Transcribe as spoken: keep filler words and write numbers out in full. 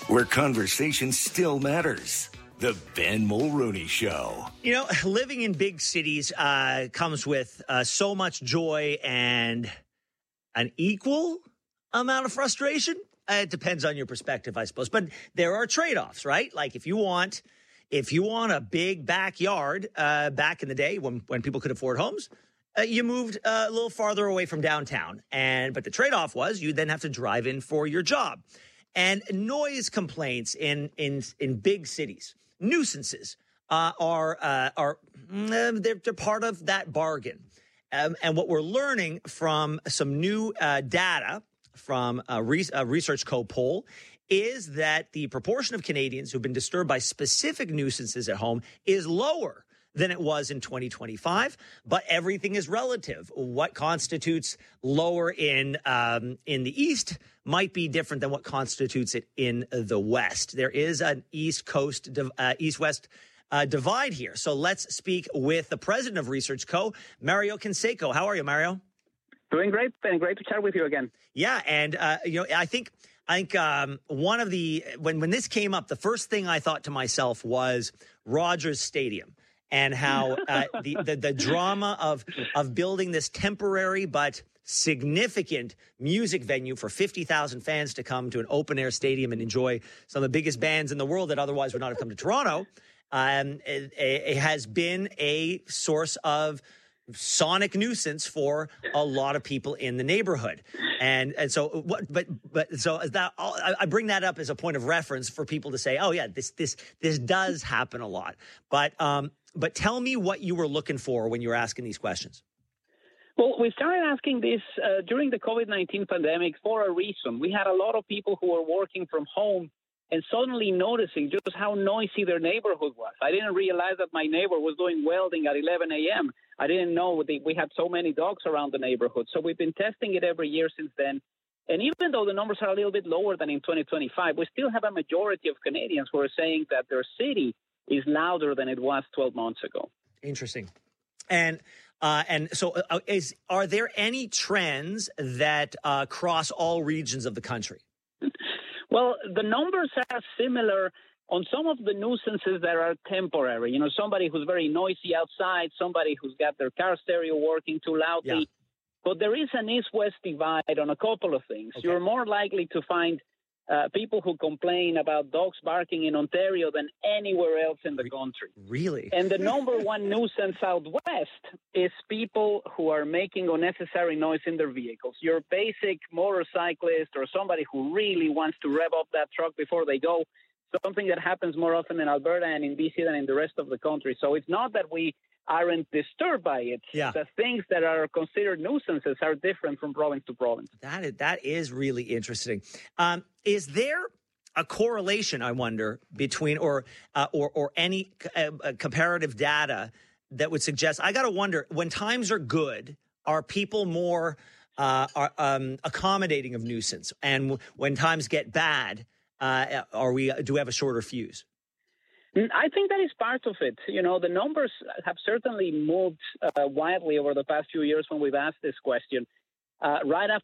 where conversation still matters. The Ben Mulrooney Show. You know, living in big cities uh, comes with uh, so much joy and an equal amount of frustration. Uh, it depends on your perspective, I suppose. But there are trade-offs, right? Like if you want, if you want a big backyard uh, back in the day when, when people could afford homes, uh, you moved uh, a little farther away from downtown. And but the trade-off was you then have to drive in for your job. And noise complaints in in in big cities, nuisances uh, are uh, are they're, they're part of that bargain. Um, and what we're learning from some new uh, data from a, re- a Research Co poll is that the proportion of Canadians who've been disturbed by specific nuisances at home is lower than it was in twenty twenty-five, but everything is relative. What constitutes lower in um, in the East might be different than what constitutes it in the West. There is an East Coast, uh, East-West uh, divide here. So let's speak with the president of Research Co, Mario Canseco. How are you, Mario? Doing great, and great to chat with you again. Yeah, and uh, you know, I think I think um, one of the when when this came up, the first thing I thought to myself was Rogers Stadium. And how uh, the, the the drama of of building this temporary but significant music venue for fifty thousand fans to come to an open air stadium and enjoy some of the biggest bands in the world that otherwise would not have come to Toronto, um, it, it has been a source of sonic nuisance for a lot of people in the neighborhood. And and so what but but so that I bring that up as a point of reference for people to say, oh yeah, this this this does happen a lot. But um but tell me what you were looking for when you were asking these questions. Well, we started asking this uh, during the COVID nineteen pandemic for a reason. We had a lot of people who were working from home and suddenly noticing just how noisy their neighborhood was. I didn't realize that my neighbor was doing welding at eleven a.m. I didn't know that we had so many dogs around the neighborhood. So we've been testing it every year since then. And even though the numbers are a little bit lower than in twenty twenty-five, we still have a majority of Canadians who are saying that their city is louder than it was twelve months ago. Interesting. And uh, and so uh, is are there any trends that uh, cross all regions of the country? Well, the numbers are similar on some of the nuisances that are temporary. You know, somebody who's very noisy outside, somebody who's got their car stereo working too loudly. Yeah. But there is an east-west divide on a couple of things. Okay. You're more likely to find uh, people who complain about dogs barking in Ontario than anywhere else in the country. Really? And the number one nuisance out west is people who are making unnecessary noise in their vehicles. Your basic motorcyclist or somebody who really wants to rev up that truck before they go, something that happens more often in Alberta and in B C than in the rest of the country. So it's not that we aren't disturbed by it. Yeah. The things that are considered nuisances are different from province to province. That is, that is really interesting. Um, is there a correlation, I wonder, between or uh, or or any uh, comparative data that would suggest? I got to wonder, when times are good, are people more uh, are, um, accommodating of nuisance, and w- when times get bad, uh, are we do we have a shorter fuse? I think that is part of it. You know, the numbers have certainly moved uh, widely over the past few years when we've asked this question. Uh, right after